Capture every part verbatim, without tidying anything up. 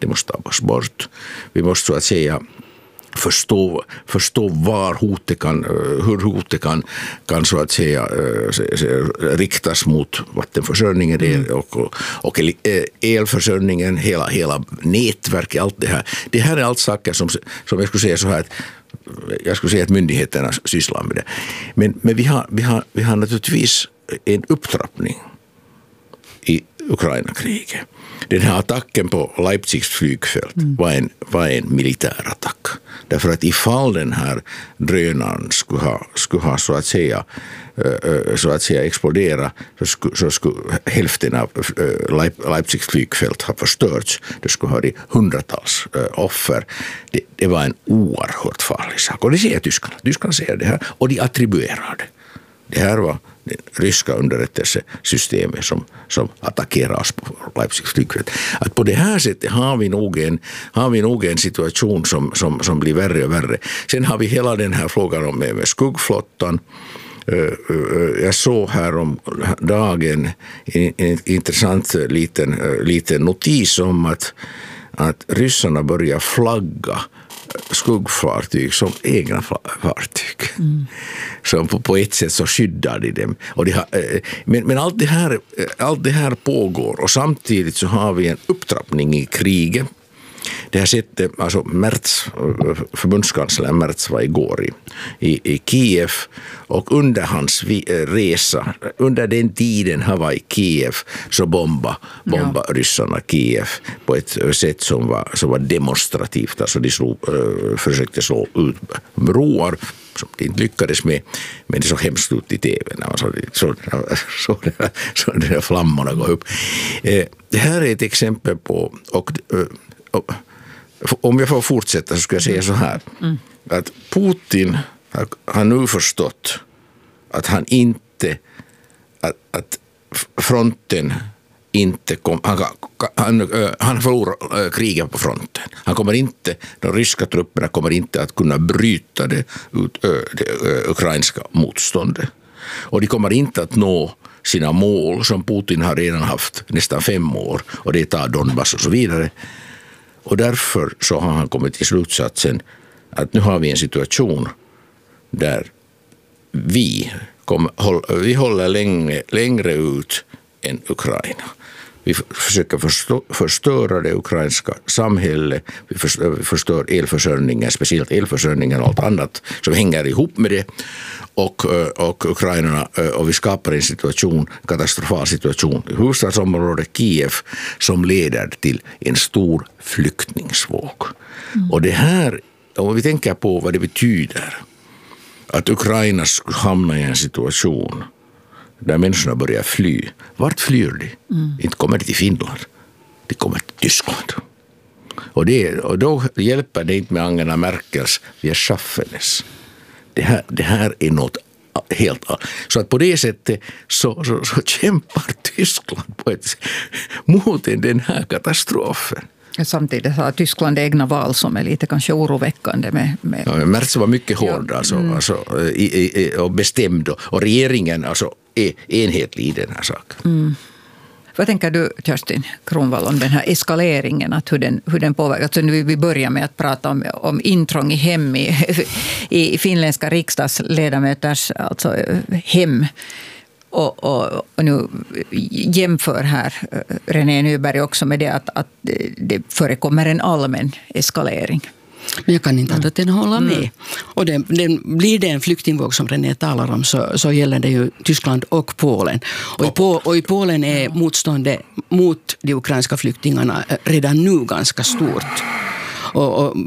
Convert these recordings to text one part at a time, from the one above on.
det måste tas bort. Vi måste så att säga förstå, förstå var hotet kan, hur hotet kan, kan så att säga riktas mot vattenförsörjningen mm. och, och, och elförsörjningen, hela, hela nätverket, allt det här. Det här är allt saker som, som jag skulle säga så här att jag skulle säga att myndigheterna sysslar med det. Men, men vi, har, vi, har, vi har naturligtvis en upptrappning i Ukraina-kriget. Den här attacken på Leipzigs flygfält mm. var, en, var en militär attack. Därför att ifall den här drönaren skulle ha, skulle ha så att säga, så att säga explodera så skulle, så skulle hälften av Leipzigs flygfält ha förstörts. Det skulle ha hundratals offer. Det, det var en oerhört farlig sak. Och det säger Tyskland. Tyskland säger det här och de attribuerar det. Det här var det ryska underrättelsesystemet som, som attackerar oss på Leipzigs flygfält. Att på det här sättet har vi nog en, har vi nog en situation som, som, som blir värre och värre. Sen har vi hela den här frågan om med skuggflottan. Jag såg här om dagen en, en intressant liten, liten notis om att, att ryssarna börjar flagga skuggfartyg som egna fartyg. Mm. Som på, på ett sätt så skyddar de dem. Och de har, men men allt, det här, allt det här pågår och samtidigt så har vi en upptrappning i kriget. Det här sättet, alltså Merz, förbundskanslern Merz var igår i, i, i Kiev och under hans resa, under den tiden han var i Kiev så bomba, bomba ja. ryssarna Kiev på ett sätt som var, som var demonstrativt. Alltså de slog, försökte slå ut broar som de inte lyckades med, men det såg hemskt ut i tv när man såg så, så, så, så de där flammorna gå upp. Det här är ett exempel på och om jag får fortsätta så ska jag säga så här mm. att Putin har, har nu förstått att han inte att, att fronten inte kom, han, han, han förlorar kriget på fronten. Han kommer inte, de ryska trupperna kommer inte att kunna bryta det, det ukrainska motståndet. Och de kommer inte att nå sina mål som Putin har redan haft nästan fem år och det tar Donbass och så vidare. Och därför så har han kommit till slutsatsen att nu har vi en situation där vi, kom, håll, vi håller längre, längre ut än Ukraina. Vi försöker förstå, förstöra det ukrainska samhället, vi förstör, vi förstör elförsörjningen, speciellt elförsörjningen och allt annat som hänger ihop med det. Och, och Ukraina, och vi skapar en situation, katastrofal situation i huvudstadsområdet Kiev som leder till en stor flyktingsvåg. Mm. Och det här, om vi tänker på vad det betyder att Ukraina hamnar i en situation där människorna börjar fly. Vart flyr de? Mm. Inte kommer de till Finland. De kommer till Tyskland. Och, det, och då hjälper det inte med Angela Merkels vi är schaffenes. Det här, det här är något helt annat. Så att på det sättet så, så, så kämpar Tyskland på ett, mot den här katastrofen. Samtidigt har Tyskland egna val som är lite kanske oroväckande. Med, med... Ja, Merz var mycket hård ja. alltså, mm. alltså, i, i, och bestämd och regeringen alltså, är enhetlig i den här saken. Mm. Vad tänker du, Kerstin Kronvall, om den här eskaleringen, att hur den, hur den påverkar? Alltså nu vi börjar med att prata om, om intrång i hem i, i finländska riksdagsledamöters alltså, hem. Och, och, och nu jämför här René Nyberg också med det att, att det förekommer en allmän eskalering. Men jag kan inte mm. att den hålla med. Mm. Och den, den, blir det en flyktingvåg som René talar om så, så gäller det ju Tyskland och Polen. Och i, på, och i Polen är motståndet mot de ukrainska flyktingarna redan nu ganska stort. Och, och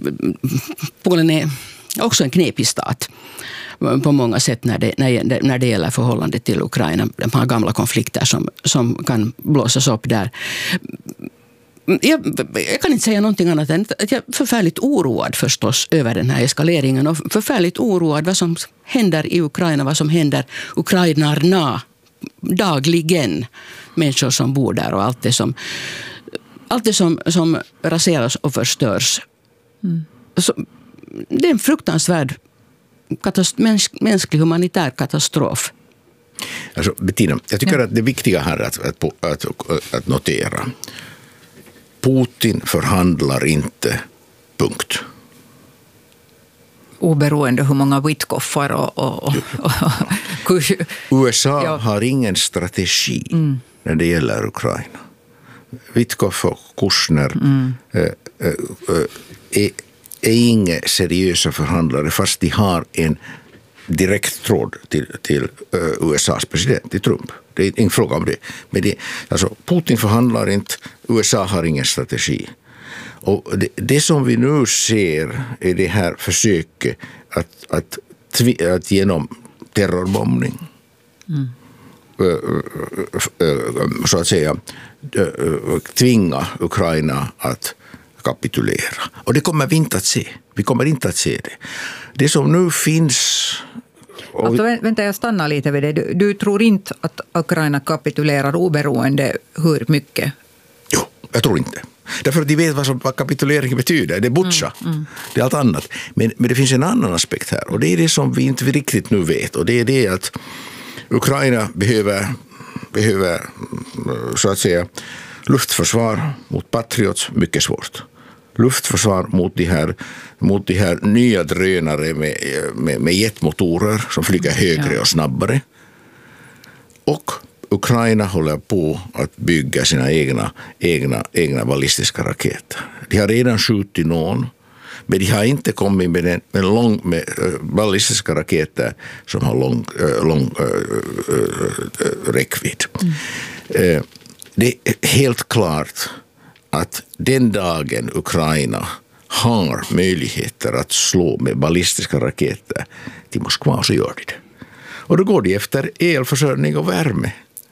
Polen är också en knepig stat på många sätt när det, när, när det gäller förhållandet till Ukraina. De har gamla konflikter som, som kan blåsas upp där. Jag, jag kan inte säga någonting annat än att jag är förfärligt oroad förstås över den här eskaleringen och förfärligt oroad vad som händer i Ukraina, vad som händer ukrainarna dagligen, människor som bor där och allt det som, allt det som, som raseras och förstörs. Mm. Så, det är en fruktansvärd katastrof, mäns, mänsklig humanitär katastrof. Alltså, Bettina, jag tycker ja. att det viktiga här är att, att, att, att notera Putin förhandlar inte, punkt. Oberoende hur många Witkoffar och, och, och, och U S A ja. har ingen strategi mm. när det gäller Ukraina. Witkoff och Kushner mm. äh, äh, är, är inga seriösa förhandlare fast de har en direkt tråd till, till äh, U S A:s president, till Trump. Det är ingen fråga om det. Men det, alltså, Putin förhandlar inte, U S A har ingen strategi. Och det, det som vi nu ser är det här försöket att, att, tvi, att genom terrorbombning mm. så att säga tvinga Ukraina att kapitulera. Och det kommer vi inte att se. Vi kommer inte att se det. Det som nu finns... Alltså, vänta, jag stannar lite vid det. Du, du tror inte att Ukraina kapitulerar oberoende hur mycket? Jo, jag tror inte. Därför att de vet vad, som, vad kapitulering betyder. Det är butcha. Mm, mm. Det är allt annat. Men, men det finns en annan aspekt här. Och det är det som vi inte riktigt nu vet. Och det är det att Ukraina behöver, behöver så att säga luftförsvar mot Patriots, mycket svårt. Luftförsvar mot de här, mot de här nya drönare med, med, med jetmotorer som flyger högre ja. och snabbare. Och Ukraina håller på att bygga sina egna, egna, egna ballistiska raketer. De har redan skjutit någon, men de har inte kommit med, en, med, lång, med ballistiska raketer som har lång, lång äh, äh, räckvidd. Mm. Äh, det är helt klart att den dagen Ukraina har möjligheter att slå med ballistiska raketer till Moskva, så gör de det. Och då går de efter elförsörjning och värme.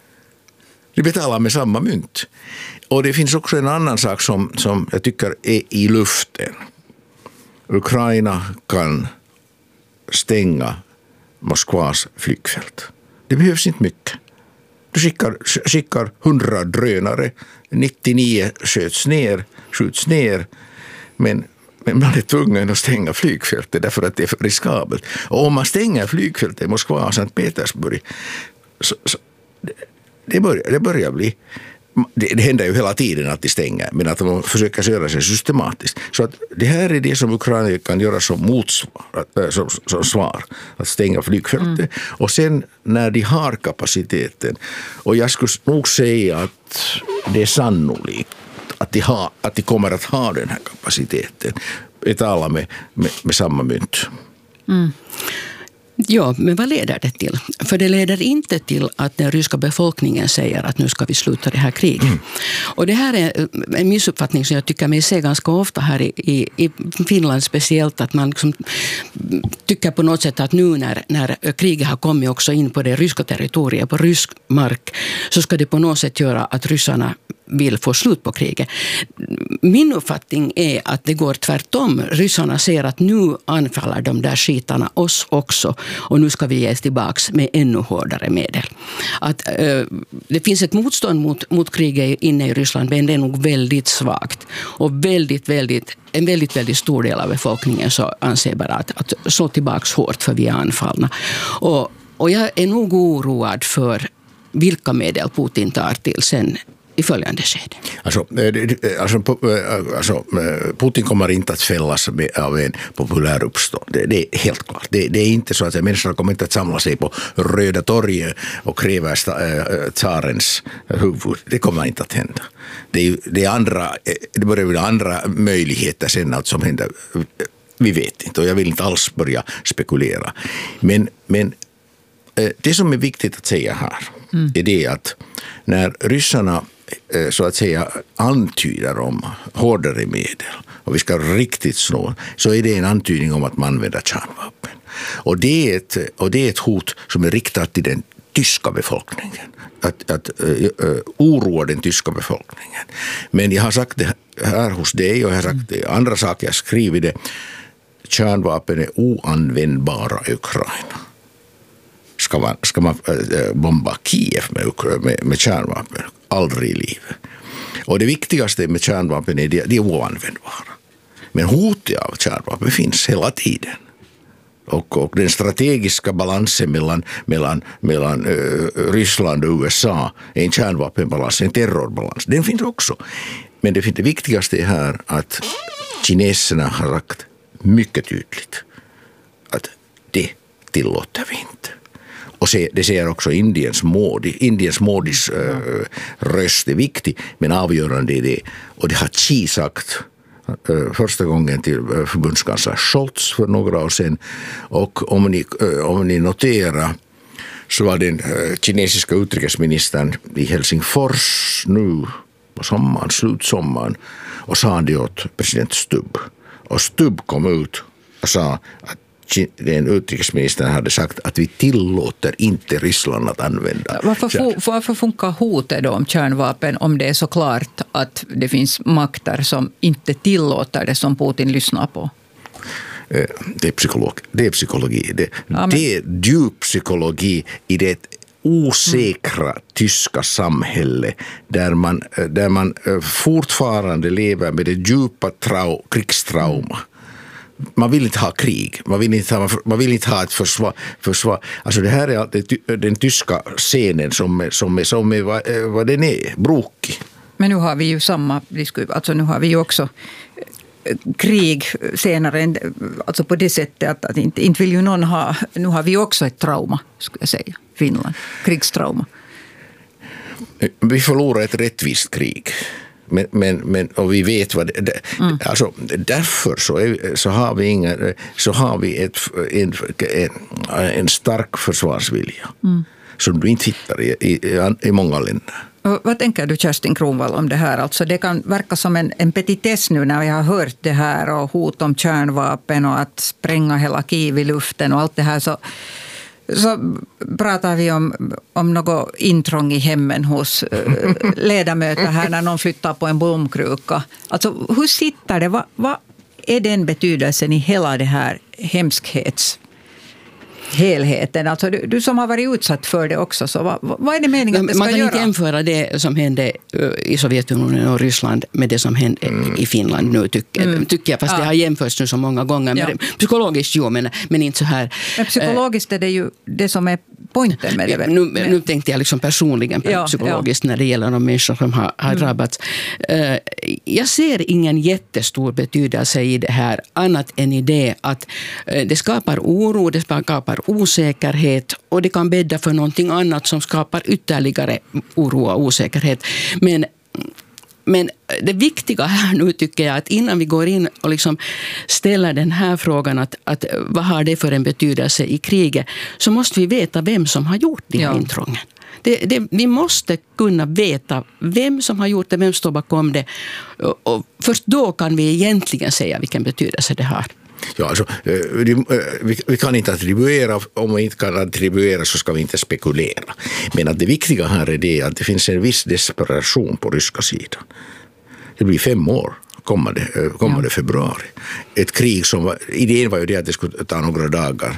De betalar med samma mynt. Och det finns också en annan sak som, som jag tycker är i luften. Ukraina kan stänga Moskvas flygfält. Det behövs inte mycket. Du skickar, skickar hundra drönare, nittionio skjuts ner, skjuts ner, men, men man är tvungen att stänga flygfältet därför att det är för riskabelt. Och om man stänger flygfältet i Moskva och Sankt Petersburg, så, så det, det, börjar, det börjar bli... Det, det händer ju hela tiden att de stänger, men att de försöker göra sig systematiskt. Så att det här är det som Ukraina kan göra som motsvar, som, som svar, att stänga flygfältet. Mm. Och sen när de har kapaciteten, och jag skulle nog säga att det är sannolikt att de, har, att de kommer att ha den här kapaciteten, att alla med, med, med samma mynt. Mm. Ja, men vad leder det till? För det leder inte till att den ryska befolkningen säger att nu ska vi sluta det här kriget. Mm. Och det här är en missuppfattning som jag tycker mig se ganska ofta här i, i, i Finland speciellt, att man liksom tycker på något sätt att nu när, när kriget har kommit också in på det ryska territoriet, på rysk mark, så ska det på något sätt göra att ryssarna vill få slut på kriget. Min uppfattning är att det går tvärtom. Ryssarna ser att nu anfaller de där skitarna oss också, och nu ska vi ge tillbaka med ännu hårdare medel. Att, äh, det finns ett motstånd mot, mot kriget inne i Ryssland, men det är nog väldigt svagt. Och väldigt, väldigt, en väldigt, väldigt stor del av befolkningen så anser bara att, att slå tillbaka hårt för vi är anfallna. Och, och jag är nog oroad för vilka medel Putin tar till sen i följande skede. Alltså, alltså, alltså, Putin kommer inte att fällas av en populär uppstånd. Det, det är helt klart. Det, det är inte så att människorna kommer inte att samla sig på Röda torget och kräva tsarens huvud. Det kommer inte att hända. Det, är, det, är andra, det börjar bli andra möjligheter sen att som händer. Vi vet inte, och jag vill inte alls börja spekulera. Men, men det som är viktigt att säga här mm. är det att när ryssarna så att säga antyder om hårdare medel och vi ska riktigt slå, så är det en antydning om att man använder kärnvapen. Och det är ett, och det är ett hot som är riktat till den tyska befolkningen. Att, att uh, uh, oroa den tyska befolkningen. Men jag har sagt det här hos dig och jag har sagt det andra saker, jag skriver det. Kärnvapen är oanvändbara i Ukraina. Ska man, ska man äh, bomba Kiev med, med, med kärnvapen? Aldrig i livet. Och det viktigaste med kärnvapen är att de är oanvändbara. Men hotet av kärnvapen finns hela tiden. Och, och den strategiska balansen mellan, mellan, mellan äh, Ryssland och U S A är en kärnvapenbalans, en terrorbalans. Den finns också. Men det, det viktigaste är här att kineserna har sagt mycket tydligt att det tillåter vi inte. Och se, det säger också Indiens Modi. Indiens Modis äh, röst är viktig, men avgörande är det. Och det har Xi sagt äh, första gången till äh, förbundskansler Scholz för några år sedan. Och om ni, äh, om ni noterar så var den äh, kinesiska utrikesministern i Helsingfors nu på sommaren, slutsommaren, och sa det åt president Stubb. Och Stubb kom ut och sa att den utrikesministern hade sagt att vi tillåter inte Ryssland att använda. Varför, fu- varför funkar hotet då om kärnvapen om det är så klart att det finns makter som inte tillåter det som Putin lyssnar på? Det är, psykolog, det är psykologi. Det, ja, det är djup psykologi i det osäkra mm. tyska samhälle där man, där man fortfarande lever med det djupa trau, krigstrauma. Man vill inte ha krig. Man vill inte ha, man vill inte ha ett försvar. försvar. Alltså det här är det, den tyska scenen som är, som är, som är vad, vad den är, brokig. Men nu har vi ju samma, alltså nu har vi ju också krig senare, alltså på det sättet att, att inte, inte vill ju någon ha, nu har vi också ett trauma, skulle jag säga, Finland, krigstrauma. Vi förlorar ett rättvist krig. Men, men, men, och vi vet vad det, mm. alltså, därför så, är, så har vi, inga, så har vi ett, en, en, en stark försvarsvilja mm. som du inte hittar i, i, i många länder. Och vad tänker du, Kerstin Kronvall, om det här? Alltså det kan verka som en, en petitess nu när jag har hört det här och hot om kärnvapen och att spränga hela Kiev i luften och allt det här, så så pratar vi om, om något intrång i hemmen hos äh, ledamöter här när någon flyttar på en blomkruka. Alltså hur sitter det? Vad, vad är den betydelsen i hela det här hemskhets helheten? Alltså du, du som har varit utsatt för det också, så vad, vad är det meningen att det ska Man kan göra? inte jämföra det som hände i Sovjetunionen och Ryssland med det som hände mm. i Finland nu, tycker, mm. tycker jag. Fast ja. det har jämförts nu så många gånger. Ja. Psykologiskt jo, men, men inte så här. Men psykologiskt är det ju det som är poängen med det. Nu, nu tänkte jag liksom personligen ja, psykologiskt ja. när det gäller de människor som har, har mm. drabbats. Uh, jag ser ingen jättestor betydelse i det här, annat än i det att uh, det skapar oro, det skapar osäkerhet och det kan bädda för någonting annat som skapar ytterligare oro och osäkerhet. Men Men det viktiga här nu tycker jag att innan vi går in och liksom ställer den här frågan att, att vad har det för en betydelse i kriget, så måste vi veta vem som har gjort de här ja. intrången. Det, det, vi måste kunna veta vem som har gjort det, vem står bakom det, och, och först då kan vi egentligen säga vilken betydelse det har. Ja, alltså, vi, vi kan inte attribuera, om vi inte kan attribuera så ska vi inte spekulera. Men att det viktiga här är det att det finns en viss desperation på ryska sidan. Det blir fem år kommande, kommande ja. februari. Ett krig som var, idén var ju det att det skulle ta några dagar.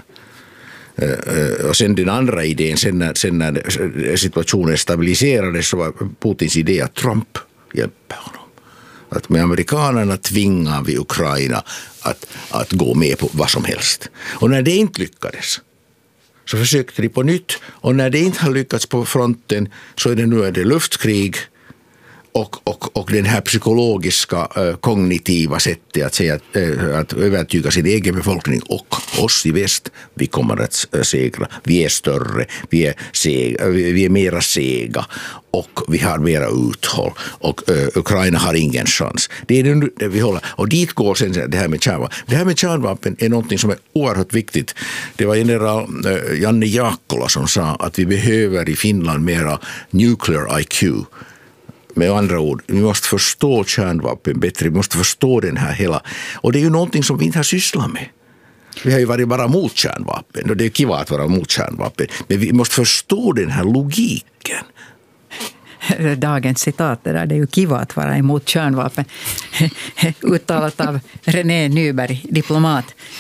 Och sen den andra idén, sen när, sen när situationen stabiliserades, så var Putins idé att Trump hjälper honom. Att med amerikanerna tvingar vi Ukraina att, att gå med på vad som helst. Och när det inte lyckades så försökte de på nytt. Och när det inte har lyckats på fronten så är det nu är det luftkrig och, och, och den här psykologiska äh, kognitiva sättet att säga att, äh, att övertyga sin egen befolkning och oss i väst, vi kommer att äh, segra. Vi är större, vi är, sega, vi, vi är mera sega och vi har mera uthåll och äh, Ukraina har ingen chans. Det är det, det vi håller. Och dit går sen det här med kärnvapen. Det här med kärnvapen är något som är oerhört viktigt. Det var general äh, Janne Jaakkola som sa att vi behöver i Finland mera nuclear I Q. Med andra ord, vi måste förstå kärnvapen bättre, vi måste förstå den här hela. Och det är ju någonting som vi inte har sysslat med. Vi har ju varit bara mot kärnvapen, och det är kiva att vara mot kärnvapen. Men vi måste förstå den här logiken. Dagens citat, det där, det är ju kiva att vara emot kärnvapen. Uttalat av René Nyberg, diplomat.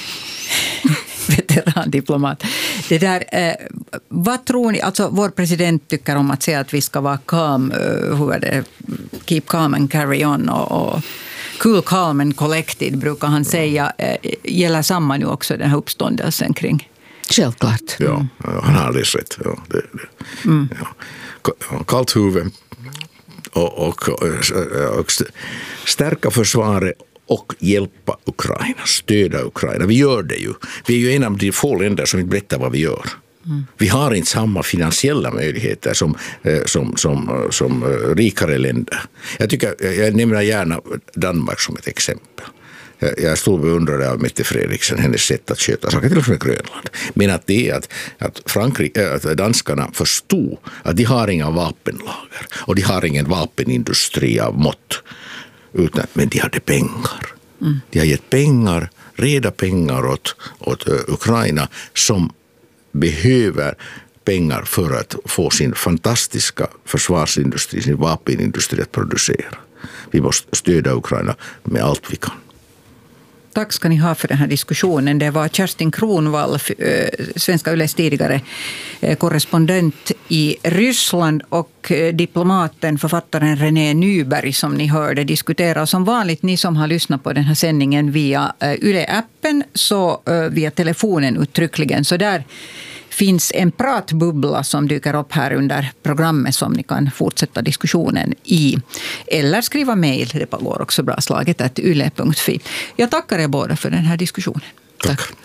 Veterandiplomat. Det där, eh, vad tror ni, alltså vår president tycker om att säga att vi ska vara calm, uh, hur är det, keep calm and carry on, och, och cool, calm and collected brukar han säga. Eh, gäller samma nu också den här uppståndelsen kring? Självklart. Ja, han har alldeles rätt. Ja, det, det. Mm. Ja. Kallt huvud och, och, och stärka försvaret och hjälpa Ukraina, stödja Ukraina. Vi gör det ju. Vi är ju en av de få länder som inte berättar vad vi gör. Mm. Vi har inte samma finansiella möjligheter som, som, som, som rikare länder. Jag, tycker, jag nämner gärna Danmark som ett exempel. Jag stod beundrade av Mette Fredriksen, hennes sätt att köta saker till och med Grönland. Men att det är att, att, Frankrike, att danskarna förstod att de har inga vapenlager och de har ingen vapenindustri av mått. Utan, men de hade pengar. Mm. De har gett pengar, reda pengar åt, åt uh, Ukraina som behöver pengar för att få sin fantastiska försvarsindustri, sin vapenindustri att producera. Vi måste stödja Ukraina med allt vi kan. Tack ska ni ha för den här diskussionen. Det var Kerstin Kronvall, Svenska Yles tidigare korrespondent i Ryssland, och diplomaten, författaren René Nyberg som ni hörde diskutera. Som vanligt, ni som har lyssnat på den här sändningen via Yle-appen, så via telefonen uttryckligen, så där finns en pratbubbla som dyker upp här under programmet som ni kan fortsätta diskussionen i. Eller skriva mejl, det går också bra, slaget at yle punkt fi. Jag tackar er båda för den här diskussionen. Tack. Tack.